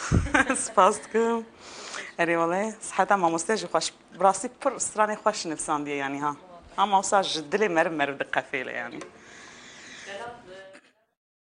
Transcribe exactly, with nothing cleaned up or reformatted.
سپاس دکم. اری والله صحتا ما مستجی خوش براسی پر استرانی خوش نفسان دیه یعنی ها. هم اوسا جدلی مرم مرد قفیله یعنی.